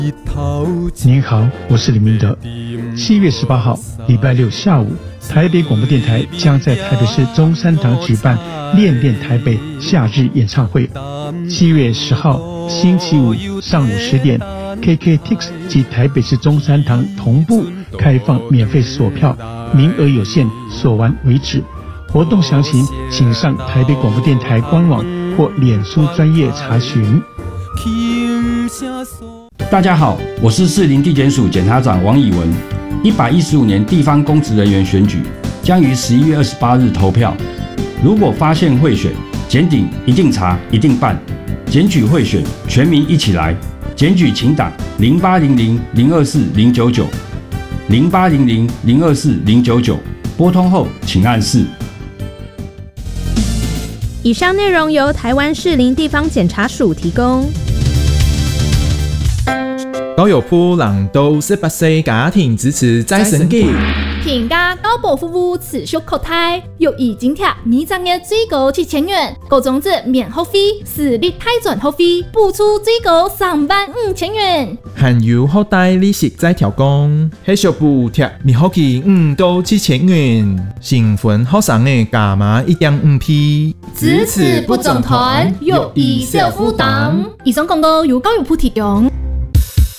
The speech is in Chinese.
您好，我是李明德。7月18号，礼拜六下午，台北广播电台将在台北市中山堂举办《恋恋台北》夏日演唱会。7月10号，星期五上午10点 ，KKTIX 及台北市中山堂同步开放免费索票，名额有限，所完为止。活动详情请上台北广播电台官网或脸书专页查询。 大家好，我是士林地检署检察长王以文。115年地方公职人员选举将于11月28日投票。如果发现贿选，检警一定查，一定办。检举贿选，全民一起来。检举请打0800-024-099 0800-024-099，拨通后请按4。 以上内容由台湾士林地方检察署提供。 高友夫朗都18歲家庭支持再生機， 平價高保服務持續擴大，又已津貼每張嘅最高7000元，高種子免學費，私立大專學費補助最高35000元， 含有學貸利息再調降，繼續補貼免學費5到7000元，成分學生嘅加碼1.5倍， 支持不總團，又以小負擔。以上廣告由高友夫提供。